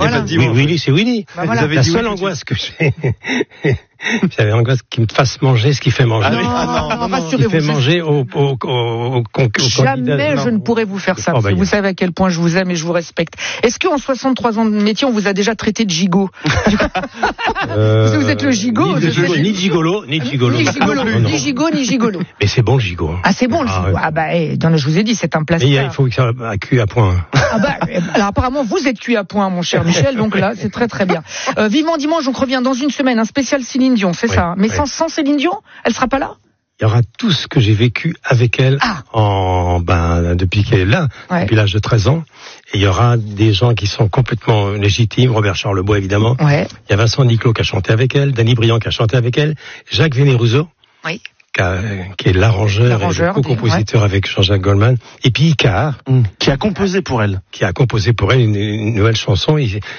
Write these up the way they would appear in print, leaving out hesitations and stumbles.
Voilà. Oui, Willy, c'est Willy. Bah, voilà. La seule angoisse que j'ai, j'avais l'angoisse qu'il me fasse manger ce qu'il fait manger. Non, rassurez-vous. Il fait manger au Jamais je ne pourrais vous faire ça, parce que vous savez à quel point je vous aime et je vous respecte. Est-ce qu'en 63 ans de métier, on vous a déjà traité de gigot? Parce que vous êtes le gigot. Ni gigolo. Ni gigot, ni gigolo. Mais c'est bon le gigot. Ah, c'est bon le gigot. Ah bah, je vous ai dit, c'est un plastique. Mais il faut que ça à cul à point. Ah bah, alors apparemment, vous êtes cuit à point, mon cher Michel, donc là, c'est très très bien. Vivement dimanche, donc revient dans une semaine, un spécial Céline Dion, c'est ça. Mais sans Céline Dion, elle sera pas là? Il y aura tout ce que j'ai vécu avec elle depuis qu'elle est là, depuis l'âge de 13 ans. Et il y aura des gens qui sont complètement légitimes, Robert Charlebois évidemment. Ouais. Il y a Vincent Niclot qui a chanté avec elle, Danny Briand qui a chanté avec elle, Jacques Vénérousseau. Oui. Qui est l'arrangeur et le co-compositeur avec Jean-Jacques Goldman, et puis Icare, qui a composé pour elle. Qui a composé pour elle une nouvelle chanson.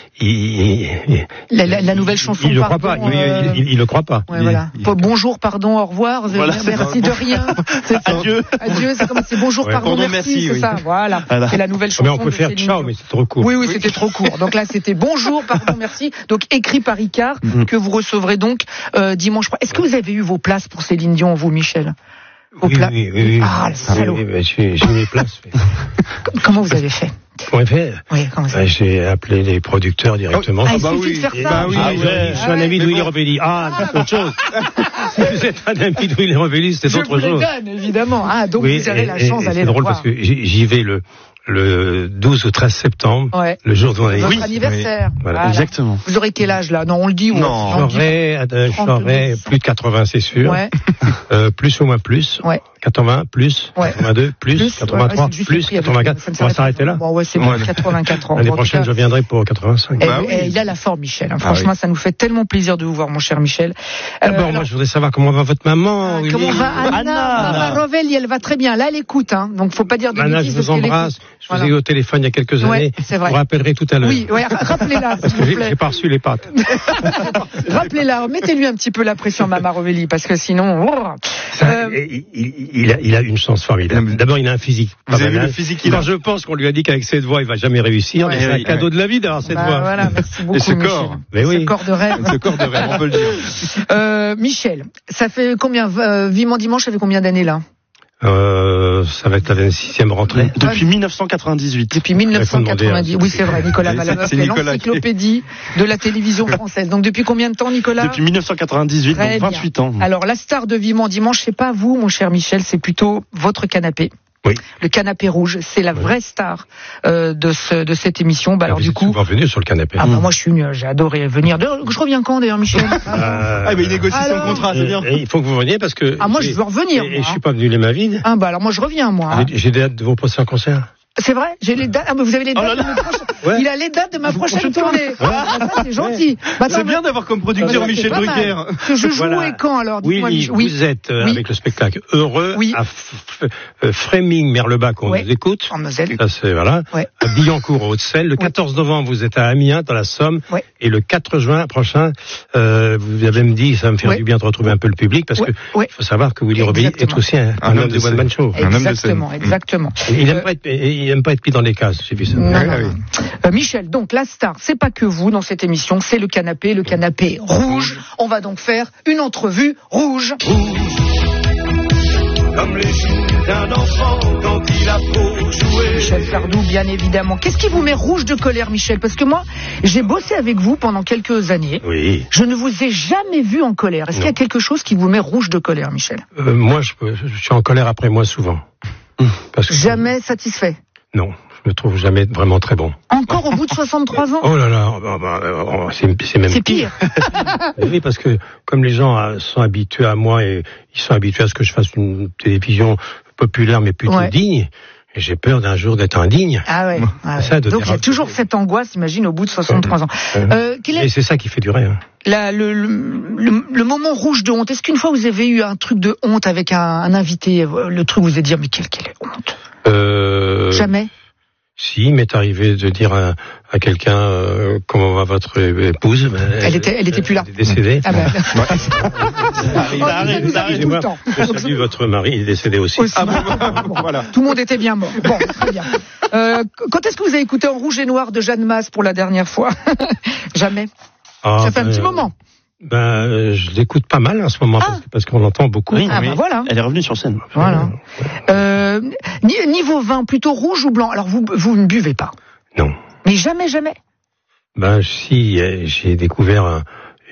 La nouvelle chanson. Il le croit pas. Il le croit pas. Ouais, voilà. Bonjour, pardon, au revoir. Voilà, merci de rien. Adieu. Adieu. C'est bonjour, pardon, merci. C'est ça. Voilà. C'est la nouvelle chanson. Mais on peut faire ciao, mais c'est trop court. Oui, c'était trop court. Donc là, c'était bonjour, pardon, merci. Donc écrit par Icare, que vous recevrez donc dimanche. Est-ce que vous avez eu vos places pour Céline Dion, vous, Michel? Oui. Ah, le salaud. J'ai eu mes places. Comment vous avez fait? Comment fait? Oui, comment ça? J'ai appelé les producteurs directement. Il suffit de faire ça. Je suis un ami de Willy Robelli. C'est autre chose. Si vous êtes un ami de Willy Robelli, c'est autre chose. Je vous le donne, évidemment. Donc vous avez la chance d'aller le voir. C'est drôle parce que j'y vais le 12 ou 13 septembre, le jour de votre anniversaire. Voilà. Exactement. Vous aurez quel âge là? Non, on le dit. Non, j'aurai plus de 80, c'est sûr. Ouais. Plus ou moins plus. Ouais. 80, plus, 82, plus, 83, plus, 84. On va s'arrêter là. Bon, c'est bon, 84 ans. L'année prochaine, je reviendrai pour 85. Il a la forme, Michel. Franchement, ça nous fait tellement plaisir de vous voir, mon cher Michel. Moi, je voudrais savoir comment va votre maman. Comment va Anna? Maman Rovelli, elle va très bien. Là, elle écoute, Donc, faut pas dire de bêtises. Anna, je vous embrasse. Je vous ai eu au téléphone il y a quelques années. C'est vrai. Je vous rappellerai tout à l'heure. Oui, rappelez-la. Parce que j'ai pas reçu les pattes. Rappelez-la. Mettez-lui un petit peu la pression, Maman Rovelli, parce que sinon, il a une chance formidable. D'abord, il a un physique. Vous avez vu le physique qu'il a? Quand je pense qu'on lui a dit qu'avec cette voix, il va jamais réussir, mais c'est un cadeau de la vie d'avoir cette voix. Voilà, merci beaucoup. Et ce corps. Mais oui. Ce corps de rêve. Ce corps de rêve, on peut le dire. Michel, ça fait combien, Vivement dimanche, ça fait combien d'années là? Ça va être la 26e rentrée. Depuis 1998. Depuis 1998. Oui, c'est vrai, Nicolas Malamud, c'est l'encyclopédie de la télévision française. Donc depuis combien de temps, Nicolas? Depuis 1998, donc 28 ans. Alors la star de Vivement dimanche, c'est pas vous, mon cher Michel, c'est plutôt votre canapé. Oui. Le canapé rouge, c'est la vraie star de cette émission. Alors vous du êtes coup, souvent venu sur le canapé. Moi j'ai adoré venir. Je reviens quand d'ailleurs, Michel? Il négocie son contrat, c'est bien. Il faut que vous veniez parce que. Moi je veux revenir. Et je suis pas venu les mains vides. Alors moi je reviens moi. J'ai des dates de vos prochains concerts. C'est vrai, j'ai les dates. Mais vous avez les dates de ma prochaine. Il a les dates de ma prochaine tournée. Ça c'est gentil. C'est bien d'avoir comme producteur Michel Drucker. Que je joue et quand alors? Oui, vous êtes avec le spectacle Heureux à Fréming, Merlebach, on nous écoute. En Moselle. Ça c'est voilà. À Billancourt, au Haute-Selle. Le 14 novembre, vous êtes à Amiens, dans la Somme. Et le 4 juin prochain, vous avez me dit, ça va me faire du bien de retrouver un peu le public, parce que il faut savoir que Willy Robelli est aussi un homme de one man show. Exactement. Il n'aime pas être mis dans des cases, j'ai vu ça. Michel, donc la star, c'est pas que vous dans cette émission, c'est le canapé rouge. On va donc faire une entrevue rouge. Comme les joues d'un enfant quand il a beau jouer. Michel Sardou, bien évidemment. Qu'est-ce qui vous met rouge de colère, Michel? Parce que moi, j'ai bossé avec vous pendant quelques années. Oui. Je ne vous ai jamais vu en colère. Est-ce qu'il y a quelque chose qui vous met rouge de colère, Michel? Moi, je suis en colère après moi souvent. Parce que jamais satisfait? Non, je me trouve jamais vraiment très bon. Encore au bout de 63 ans? Oh là là, c'est même pire. Oui, parce que comme les gens sont habitués à moi et ils sont habitués à ce que je fasse une télévision populaire mais plutôt digne, et j'ai peur d'un jour d'être indigne. Donc il y a toujours cette angoisse, imagine, au bout de 63 ans. Et c'est ça qui fait durer. Le moment rouge de honte, est-ce qu'une fois vous avez eu un truc de honte avec un invité, le truc vous avez dit, mais quelle honte? Jamais. Si, il m'est arrivé de dire à quelqu'un comment va votre épouse. Elle était plus là. Elle est décédée. Ah ben. Ça arrive tout le temps. Je salue votre mari, il est décédé aussi. Voilà. Tout le monde était bien mort. Bon, très bien. Quand est-ce que vous avez écouté En rouge et noir de Jeanne Masse pour la dernière fois? Jamais. Ça fait un petit moment. Je l'écoute pas mal en ce moment parce qu'on l'entend beaucoup. Oui, voilà. Elle est revenue sur scène. Voilà. Niveau vin, plutôt rouge ou blanc? Alors vous ne buvez pas? Non. Mais jamais. Si, j'ai découvert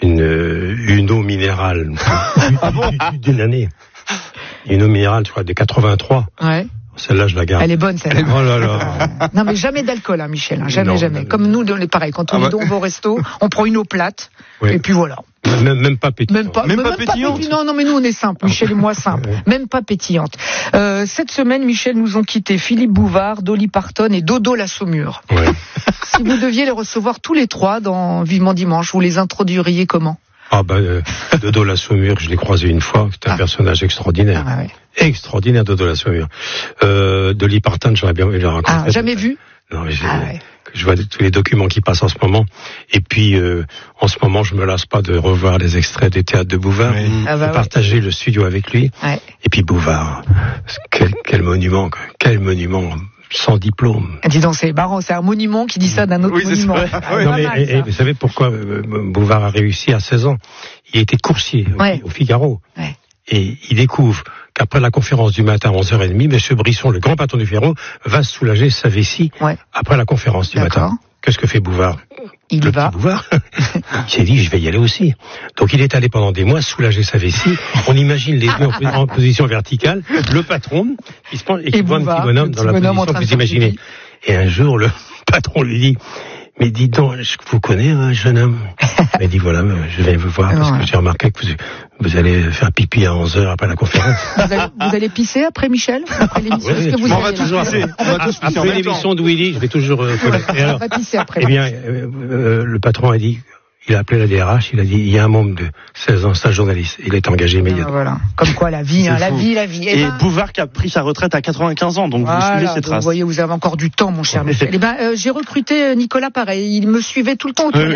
une eau minérale d'une année. Une eau minérale, je crois, de 83. Ouais. Celle-là, je la garde. Elle est bonne, celle-là. Oh là là. Non, mais jamais d'alcool, Michel. Jamais. Comme nous, on est pareil. Quand on est dans vos restos, on prend une eau plate, et puis voilà. Même pas pétillante. Même pas pétillante. Non, mais nous, on est simple. Michel et moi, simple. Même pas pétillante. Cette semaine, Michel, nous ont quitté Philippe Bouvard, Dolly Parton et Dodo la Saumure. Ouais. Si vous deviez les recevoir tous les trois dans Vivement Dimanche, vous les introduiriez comment? Dodo la Saumure, je l'ai croisé une fois, c'est un personnage extraordinaire. Extraordinaire, Dodo la Saumure. Dolly Parton, j'aurais bien voulu le rencontrer. Jamais vu? Non, mais je vois tous les documents qui passent en ce moment. Et puis, en ce moment, je me lasse pas de revoir les extraits des théâtres de Bouvard, de partager le studio avec lui. Ouais. Et puis Bouvard, quel monument, quel monument. Sans diplôme. Dis donc, c'est marrant, c'est un monument qui dit ça d'un autre monument. Vous savez pourquoi Bouvard a réussi à 16 ans? Il était coursier au Figaro. Ouais. Et il découvre qu'après la conférence du matin à 11h30, M. Brisson, le grand patron du Figaro, va se soulager sa vessie après la conférence du matin. Qu'est-ce que fait Bouvard? Il y va. Bouvard, il s'est dit, je vais y aller aussi. Donc il est allé pendant des mois soulager sa vessie. On imagine les deux en position verticale. Le patron, qui se prend et qui voit un petit bonhomme dans la position, vous imaginez. Et un jour, le patron lui dit, mais dis donc, je vous connais, un jeune homme. Il dit, voilà, je vais vous voir parce que j'ai remarqué que vous allez faire pipi à 11h après la conférence. Vous allez pisser après Michel? Après l'émission? On va toujours pisser. Après l'émission de Willy, je vais toujours on va pisser après. Eh bien, le patron a dit, il a appelé la DRH, il a dit, il y a un membre de 16 ans, c'est un journaliste. Il est engagé immédiatement. Voilà. Comme quoi, la vie, la vie. Et Bouvard qui a pris sa retraite à 95 ans, donc vous suivez ses traces. Vous voyez, vous avez encore du temps, mon cher Michel. J'ai recruté Nicolas pareil. Il me suivait tout le temps. Tout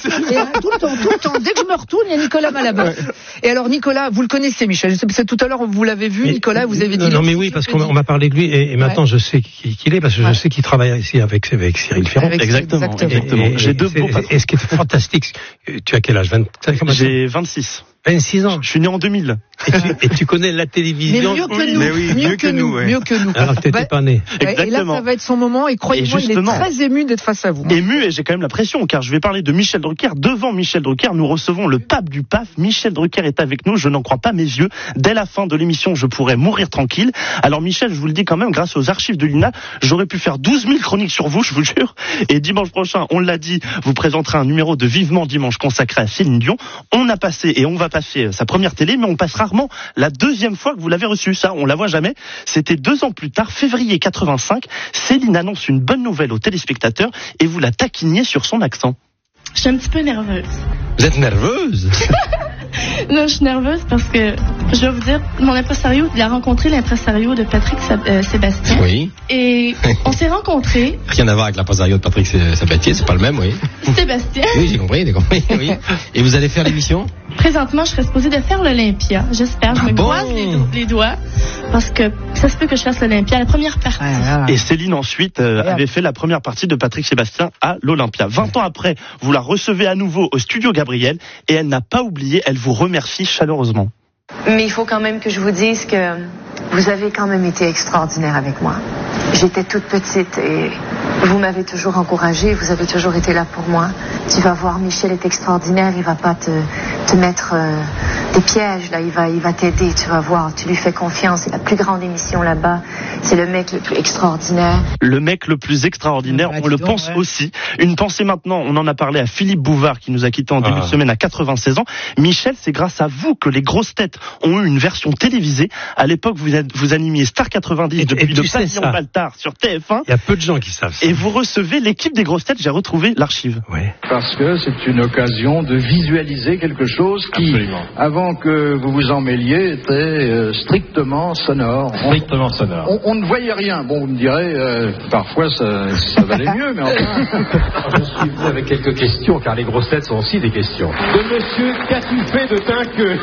le temps. Dès que je me retourne, il y a Nicolas Malaboff. Et alors, Nicolas, vous le connaissez, Michel. C'est tout à l'heure, vous l'avez vu, Nicolas, vous avez dit. Non, mais oui, parce qu'on m'a parlé de lui, et maintenant je sais qui il est, parce que je sais qu'il travaille ici avec Cyril Ferrand. Exactement. J'ai deux beaux patrons. Et ce qui est fantastique, tu as quel âge? J'ai 26. 26 ans. Je suis né en 2000. Et tu connais la télévision. Mais mieux que nous. Alors que t'étais pas né. Exactement. Et là, ça va être son moment, et croyez-moi, il est très ému d'être face à vous. Ému, et j'ai quand même la pression, car je vais parler de Michel Drucker. Devant Michel Drucker, nous recevons le pape du PAF. Michel Drucker est avec nous, je n'en crois pas mes yeux. Dès la fin de l'émission, je pourrais mourir tranquille. Alors Michel, je vous le dis quand même, grâce aux archives de l'INA, j'aurais pu faire 12 000 chroniques sur vous, je vous jure. Et dimanche prochain, on l'a dit, vous présenterez un numéro de Vivement Dimanche consacré à Céline Dion. On a passé, et on va passer sa première télé, mais on passe rarement la deuxième fois que vous l'avez reçue. Ça, on la voit jamais. C'était 2 ans plus tard, février 85. Céline annonce une bonne nouvelle aux téléspectateurs et vous la taquiniez sur son accent. Je suis un petit peu nerveuse. Vous êtes nerveuse? Non, je suis nerveuse parce que, je vais vous dire, mon impresario, il a rencontré l'impresario de Patrick Sébastien. Oui. Et on s'est rencontrés. Rien à voir avec l'impresario de Patrick Sébastien, c'est pas le même, oui. Sébastien. Oui, j'ai compris, oui. Et vous allez faire l'émission? Présentement, je serais supposée de faire l'Olympia. J'espère. Je me croise les doigts parce que ça se peut que je fasse l'Olympia, la première partie. Et Céline, ensuite, avait fait la première partie de Patrick Sébastien à l'Olympia. 20 ans après, vous la recevez à nouveau au studio Gabriel et elle n'a pas oublié, elle vous remercie chaleureusement. Mais il faut quand même que je vous dise que vous avez quand même été extraordinaire avec moi. J'étais toute petite et vous m'avez toujours encouragée, vous avez toujours été là pour moi. Tu vas voir, Michel est extraordinaire, il va pas te mettre des pièges, là, il va t'aider, tu vas voir, tu lui fais confiance, c'est la plus grande émission là-bas, c'est le mec le plus extraordinaire. Le mec le plus extraordinaire, on le pense aussi. Une pensée maintenant, on en a parlé à Philippe Bouvard qui nous a quittés en début de semaine à 96 ans. Michel, c'est grâce à vous que les grosses têtes ont eu une version télévisée. À l'époque, vous animiez Star 90 depuis le pavillon Baltard sur TF1. Il y a peu de gens qui savent ça. Et vous recevez l'équipe des grosses têtes, j'ai retrouvé l'archive. Oui. Parce que c'est une occasion de visualiser quelque chose choses qui, avant que vous vous en mêliez, étaient strictement sonores. Strictement sonores. On ne voyait rien. Bon, vous me direz, parfois ça valait mieux, mais enfin... Je suis venu avec quelques questions, car les grosses têtes sont aussi des questions. De monsieur, qu'as-tu fait de Tinqueux?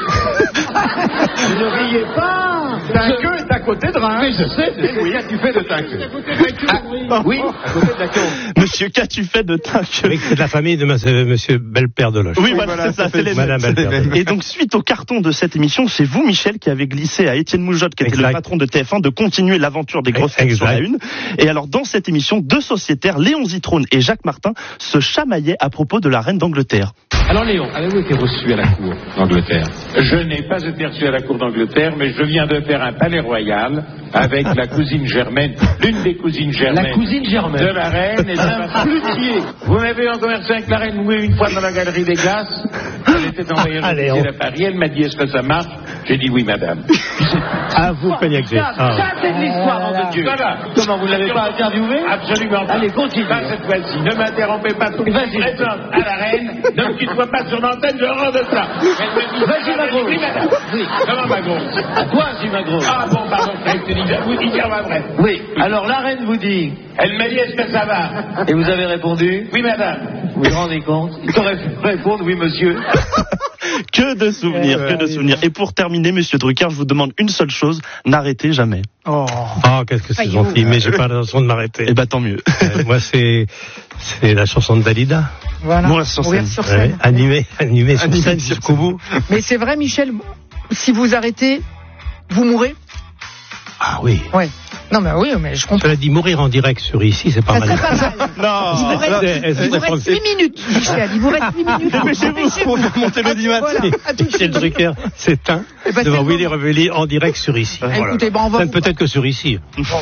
Ne riez pas. Tinqueux est à côté de Reims. Oui, je sais. Oui. Qu'as-tu fait de Tinqueux? Oui, à côté de Lacan. Monsieur, qu'as-tu fait de Tinqueux? Oui, c'est de la famille de monsieur Belpère de Loche. Oui, voilà, c'est ça, c'est les Madame Belpère. Et donc, suite au carton de cette émission, c'est vous, Michel, qui avez glissé à Étienne Moujotte, qui était le patron de TF1, de continuer l'aventure des grosses têtes sur la une. Et alors, dans cette émission, deux sociétaires, Léon Zitrone et Jacques Martin, se chamaillaient à propos de la reine d'Angleterre. Alors Léon, avez-vous été reçu à la cour d'Angleterre? Je n'ai pas été reçu à la cour d'Angleterre, mais je viens de faire un palais royal avec la cousine Germaine, l'une des cousines Germaine. La cousine Germaine de la reine et d'un flûtier. Vous m'avez en conversation avec la reine, oui, une fois dans la galerie des glaces. Elle était en voyage officiel à Paris, elle m'a dit est-ce que ça marche? J'ai dit oui, madame. Ah, vous, Peignac-Gé. Ça, c'est de l'histoire, nom de Dieu. Voilà. Comment, vous ne l'avez pas interviewé? Absolument pas. Allez, continue. Pas cette fois-ci. Ne m'interrompez pas tout. Vas-y. Présente à la reine. Ne me quitte pas sur l'antenne, je rends de ça. Vas-y, ma grosse. Oui, madame. Oui. Comment, ma grosse? Quoi, si ma grosse? Ah bon, pardon, vous dites dire ma vraie. Oui. Alors, la reine vous dit. Elle m'a dit est-ce que ça va? Et vous avez répondu? Oui, madame. Vous vous rendez compte? Il t'aurait pu répondre oui, monsieur. Que de souvenirs, que de souvenirs. Et pour terminer, monsieur Drucker, je vous demande une seule chose, n'arrêtez jamais. Oh, qu'est-ce que c'est gentil, mais j'ai pas l'intention de m'arrêter. Eh ben, tant mieux. Moi, c'est la chanson de Dalida. Voilà. Mourir sur scène. Ouais, animé sur scène jusqu'au bout. Mais c'est vrai, Michel, si vous arrêtez, vous mourrez? Ah oui. Ouais. Non, mais oui, mais je comprends. Cela dit, mourir en direct sur ici, c'est pas mal. C'est pas mal. Non. Il vous reste 8 minutes, Michel. Il vous reste 8 minutes. Dépêchez-vous pour faire monter l'audimat. Voilà. Michel Drucker s'éteint devant Willy Revelli en direct sur ici. Écoutez, on va peut-être que sur ici.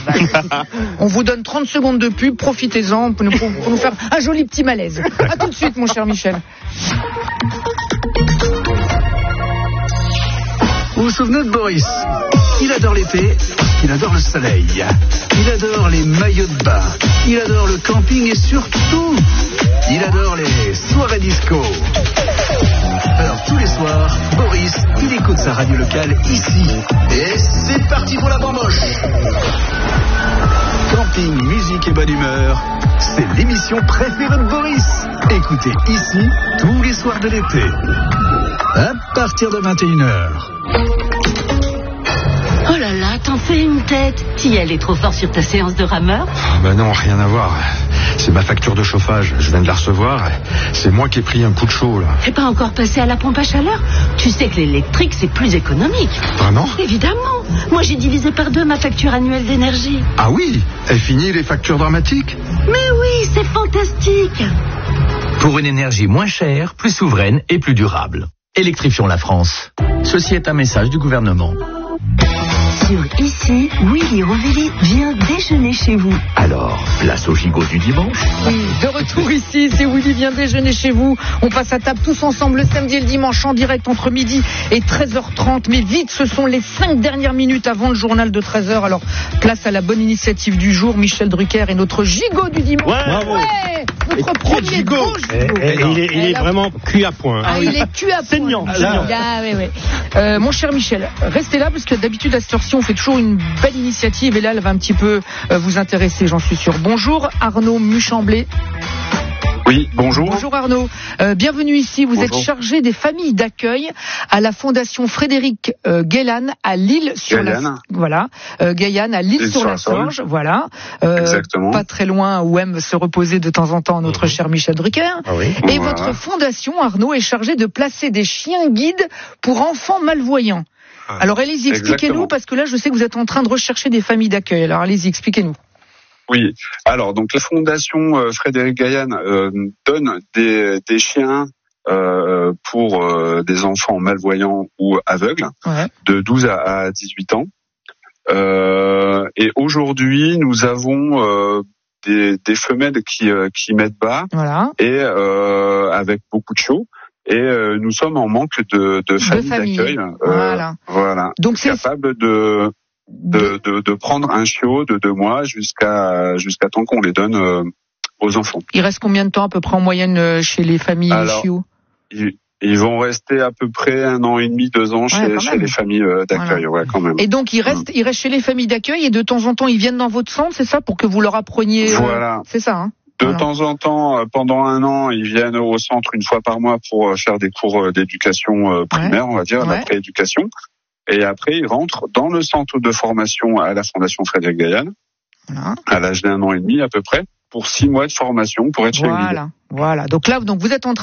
on vous donne 30 secondes de pub, profitez-en pour nous faire un joli petit malaise. À tout de suite, mon cher Michel. Vous vous souvenez de Boris? Il adore l'été, il adore le soleil, il adore les maillots de bain, il adore le camping et surtout, il adore les soirées disco. Alors tous les soirs, Boris, il écoute sa radio locale ici. Et c'est parti pour la bamboche. Camping, musique et bonne humeur, c'est l'émission préférée de Boris. Écoutez ici tous les soirs de l'été, à partir de 21h. Oh là là, t'en fais une tête. Si elle est trop fort sur ta séance de rameur? Ben non, rien à voir. C'est ma facture de chauffage. Je viens de la recevoir. C'est moi qui ai pris un coup de chaud, là. T'es pas encore passé à la pompe à chaleur? Tu sais que l'électrique, c'est plus économique. Vraiment? Évidemment. Moi, j'ai divisé par 2 ma facture annuelle d'énergie. Ah oui? Elle finit les factures dramatiques? Mais oui, c'est fantastique. Pour une énergie moins chère, plus souveraine et plus durable. Électrifions la France. Ceci est un message du gouvernement. Sur ici, Willy Revelli vient déjeuner chez vous. Alors, place au gigot du dimanche. Oui, de retour ici, c'est Willy vient déjeuner chez vous. On passe à table tous ensemble le samedi et le dimanche en direct entre midi et 13h30. Mais vite, ce sont les 5 dernières minutes avant le journal de 13h. Alors, place à la bonne initiative du jour. Michel Drucker est notre gigot du dimanche. Ouais, notre premier gigot. Il est vraiment cuit à point. Ah, il est cuit à point. Saignant. Ah, oui. Mon cher Michel, restez là parce que d'habitude à cette heure-ci on fait toujours une belle initiative et là elle va un petit peu vous intéresser, j'en suis sûr. Bonjour Arnaud Muchamblé. Oui, bonjour. Bonjour Arnaud. Bienvenue ici. Vous êtes chargé des familles d'accueil à la Fondation Frédéric Gaillan à Lille-sur-la-Sorge. Voilà. Gaillan à Lille-sur-la-Sorge. Voilà. Exactement. Pas très loin où aime se reposer de temps en temps notre cher Michel Drucker. Ah oui. Et votre fondation, Arnaud, est chargée de placer des chiens guides pour enfants malvoyants. Alors allez-y, expliquez-nous, parce que là je sais que vous êtes en train de rechercher des familles d'accueil. Alors allez-y, expliquez-nous. Oui, alors donc la Fondation Frédéric Gaillan donne des chiens pour des enfants malvoyants ou aveugles de 12 à 18 ans. Et aujourd'hui, nous avons des femelles qui mettent bas et avec beaucoup de chiots. Et nous sommes en manque de familles d'accueil. Voilà. Donc c'est capable de prendre un chiot de 2 mois jusqu'à temps qu'on les donne aux enfants. Il reste combien de temps à peu près en moyenne chez les familles chiots? Ils vont rester à peu près 1 an et demi, 2 ans chez les familles d'accueil, quand même. Et donc ils restent chez les familles d'accueil et de temps en temps ils viennent dans votre centre, c'est ça, pour que vous leur appreniez. Voilà. C'est ça. Hein. De temps en temps, pendant 1 an, ils viennent au centre 1 fois par mois pour faire des cours d'éducation primaire, on va dire, la prééducation. Et après, ils rentrent dans le centre de formation à la Fondation Frédéric Gaillan, à l'âge d'1 an et demi à peu près, pour 6 mois de formation pour être chez le guide. Voilà. Donc là, vous êtes en train